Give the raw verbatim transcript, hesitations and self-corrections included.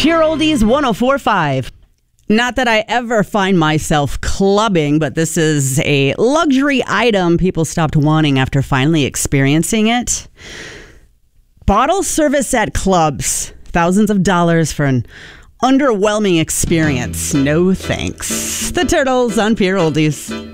Pure Oldies one oh four point five. Not that I ever find myself clubbing, but this is a luxury item people stopped wanting after finally experiencing it. Bottle service at clubs. Thousands of dollars for an underwhelming experience. No thanks. The Turtles on Pure Oldies.